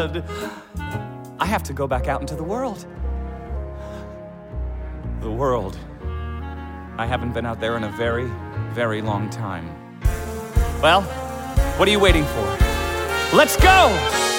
Dad, I have to go back out into the world. The world. I haven't been out there in a very, very long time. Well, what are you waiting for? Let's go!